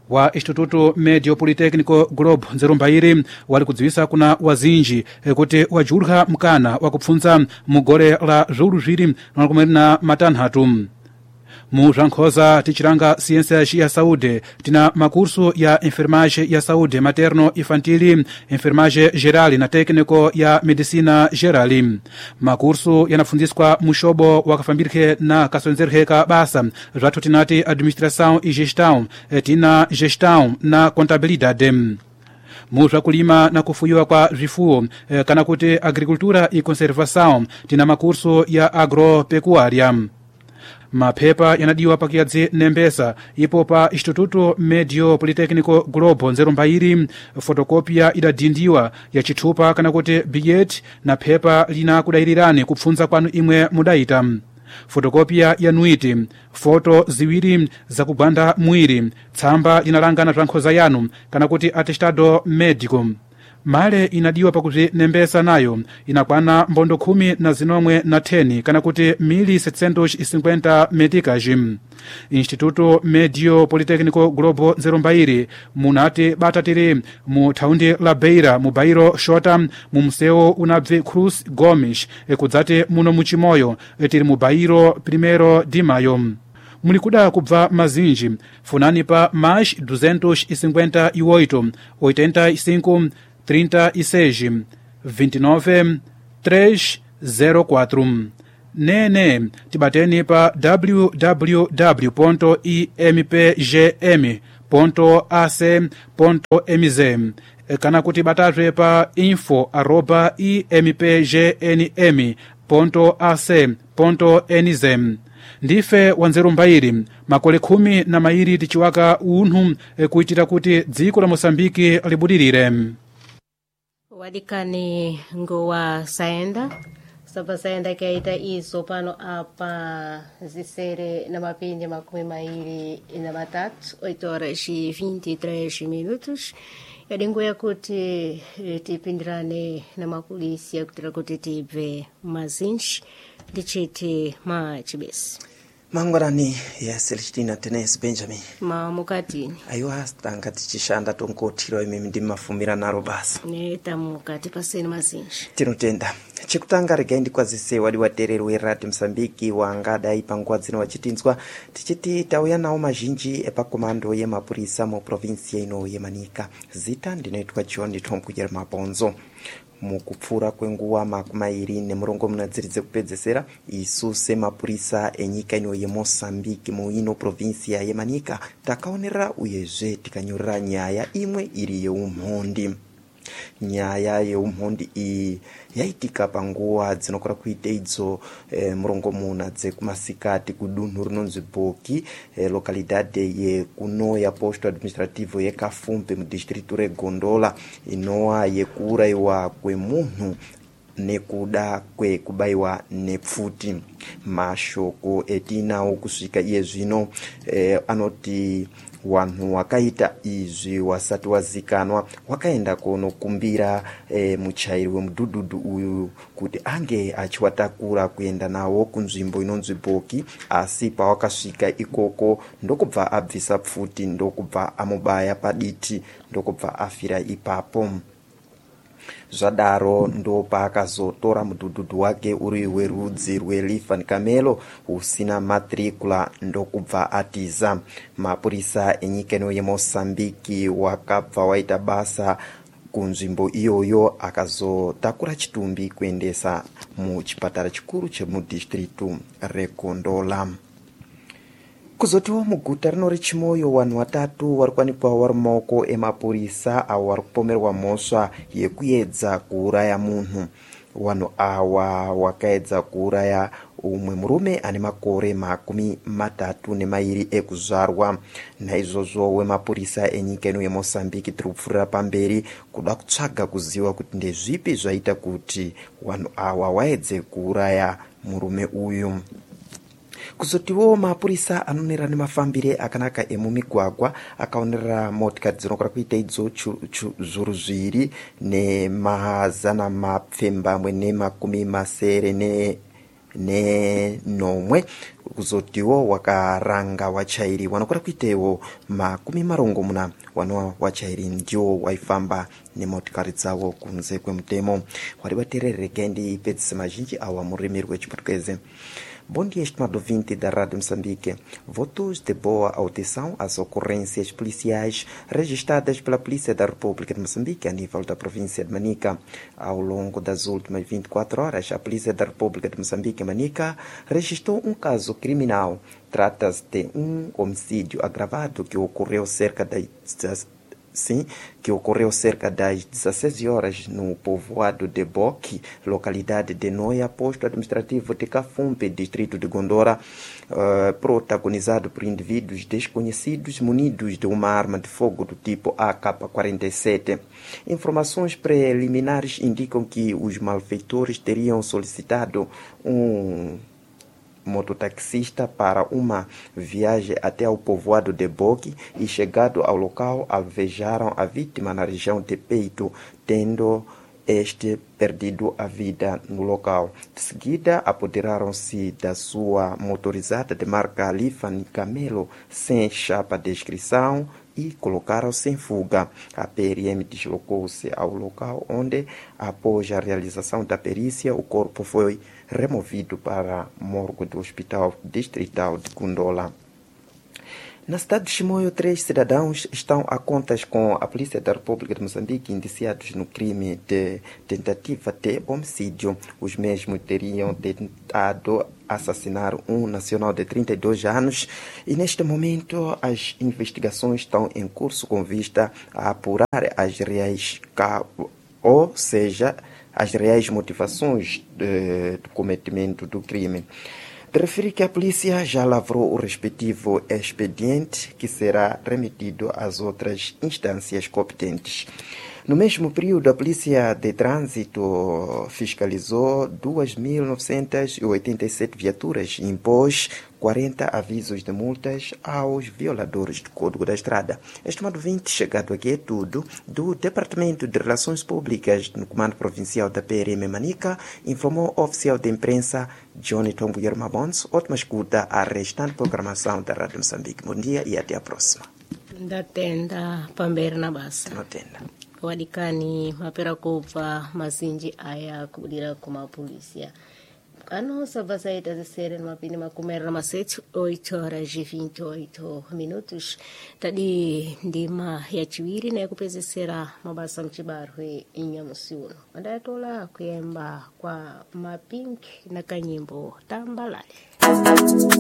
wa Instituto Medio Politecnico Globo Nzerumbairi wali kudziwisa kuna wazinji kuti wajulha mkana wakupfunza mugore la zulu zviri na matanhatu. Mu Rankhosa tichiranga ciências ya saúde tina makurso ya enfermagem ya saúde materno infantil, enfermagem geral na técnico ya medicina geral. Makurso yanapfunziswa mushobo wakafambirike na kasonzerheka basa zvathu tinati administração e gestão, tina gestão na contabilidade. Mu zvakulima na kufuyiwa kwa zvifuwo kana kuti agricultura e conservação tina makurso ya agropecuária. Maphepa yanadiwa pakiyadzi nembesa ipo pa Instituto Medio Politecnico Globo Nzerumbairi. Fotokopia idadindiwa ya chithupa kana kuti billet na phepa lina kudayirirani kupfunza kwanu imwe mudaita. Fotokopia yanuiti foto ziwiri zakugwanda mwiri, tsamba linalangana Rankhosa yanu kana kuti atestado médico. Male inadiwa pakuti nembesa nayo inakwana mbondo 10 kana kuti 1750 meticas. Instituto Medio Politecnico Globo Nzerumbairi munati batatiri mu thaundi la Beira mu bairo Shota mu mseu unabve Cruz Gomes kudzati muno muchimoyo tiri mu bairo 1 de maio. Mulikuda kubva mazinji funani pa mais 258 85 36 29 304. Nene tibateni pa www.impgm.ac.mz kana kuti batazwe pa info@impgnm.ac.nz. Ndife Wanzerumbairi makole 10 tichiwaka unhu kuitira kuti dziko la Mosambiki libudirire. Wadikani ngowa saenda sapa saenda kaita iso pano apa zisere na mapindi 23 8h23 yadingoya kuti tipindirane na makulisi yakutira kuti tibve mazinji ndichiti machibesi mangwarani ya Celestina Tenes Benjamin mukati ayo astanga tichishanda tonkotiro imimi ndimafumira naro basa neta mukati paseni mazinji tinotenda chikutanga regaindi kwazise wadi watereri werati Msambiki wangada ipangwa dzino wachitinzwa tichiti tauya nawo mazhinji epakomando yemapurisa mu provinsia ino yemanika zita ndinoitwa John Tomkujera Mabonzo. Mukupfura kwenguwa 24 kupedzesera isu semapurisa enyika ino yeMosambiki muino provinsia yemanika takaonera uyezve tikanyorera nyaya imwe iri yeumhondi. Nyaya yeumhondi iyi yaitika panguwa dzinokora kuita idzo murongomuna dzekumasikati kudunhu rinonzi Boki localidade yekuno ya posto administrativo yekafumbe mu distrito reGondola inowa yekuraiwa kwemunhu nekuda kwekubayiwa nepfuti. Mashoko etinawo kusvika iye zvino anoti wanhu wakaita izvi wasati wazikanwa wakaenda kunokumbira muchairi wemudhudhudhu uyu kuti ange achiwatakura kuenda nawo kunzvimbo inonzi Boki, asi pawakasvika ikoko ndokubva abvisa pfuti, ndokubva amubaya paditi, ndokubva afira ipapo. Zvadaro ndo paakazotora mudhudhudhu wake uri werudzi rweLifan Camelo usina matricula ndokubva atiza. Mapurisa enyika ino yeMosambiki wakabva waita basa kunzvimbo iyoyo akazotakura chitumbi kuendesa muchipatara chikuru chemudistritu reGondola. Kuzotiwa muguta rino reChimoyo wanhu 3 warikwanikwa wari mumaoko emapurisa awo warikupomerwa mhosva yekuedza kuuraya munhu. Wanhu awa wakaedza kuuraya umwe murume ane makore 32 ekuzvarwa. Naizvozvo wemapurisa enyika ino yeMosambiki tiri kupfuurira pamberi kuda kutsvaga kuziva kuti ndezvipi zvaita kuti wanhu awa waedze kuuraya murume uyu. Kuzotiwo mapurisa anonera nemafambire akanaka emumigwagwa akaonera motikari dzinokora kuita idzo zviuru 2 nemazana mapfemba amwe ne 90 ne nomwe kuzotiwo wakaranga wachairi wanokora kuitewo makumi marongo muna wano wachairi ndio waifamba nemotikari dzawo kunze kwemutemo wari waterere kendi ipedzise mazhinji awa murimi rwechiportuguese. Bom dia, estimado ouvinte da Rádio Moçambique. Votos de boa audição às ocorrências policiais registradas pela Polícia da República de Moçambique a nível da província de Manica. Ao longo das últimas 24 horas, a Polícia da República de Moçambique, Manica, registrou um caso criminal. Trata-se de um homicídio agravado que ocorreu cerca das 16 horas no povoado de Boque, localidade de Noia, posto administrativo de Cafumpe, distrito de Gondora, protagonizado por indivíduos desconhecidos munidos de uma arma de fogo do tipo AK-47. Informações preliminares indicam que os malfeitores teriam solicitado um mototaxista para uma viagem até ao povoado de Boque e, chegado ao local, alvejaram a vítima na região de peito, tendo este perdido a vida no local. De seguida, apoderaram-se da sua motorizada de marca Lifan Camelo sem chapa de inscrição e colocaram-se em fuga. A PRM deslocou-se ao local onde, após a realização da perícia, o corpo foi removido para a morgue do Hospital Distrital de Gondola. Na cidade de Chimoio, 3 cidadãos estão a contas com a Polícia da República de Moçambique indiciados no crime de tentativa de homicídio. Os mesmos teriam tentado assassinar um nacional de 32 anos e, neste momento, as investigações estão em curso com vista a apurar as reais as reais motivações do cometimento do crime. De referir que a polícia já lavrou o respectivo expediente, que será remetido às outras instâncias competentes. No mesmo período, a Polícia de Trânsito fiscalizou 2.987 viaturas e impôs 40 avisos de multas aos violadores do Código da Estrada. Estimado ouvinte, chegado aqui é tudo do Departamento de Relações Públicas no Comando Provincial da PRM Manica, informou o oficial de imprensa Johnny Tombuyer Mabons. Ótima escuta à restante programação da Rádio Moçambique. Bom dia e até a próxima. Da tenda pambere na basa. No tenda. Wadikani mapera kupa mazinji aya kubudira kuma polícia. Anossa vazaita de ser mapini makumera masete 8 horas e 28 minutos. Tadi ndima ya chiwiri na kupezesera mabasa mchibarwe inyamusiuno. Andatola kuyemba kwa mapink na kanyimbo tambalale.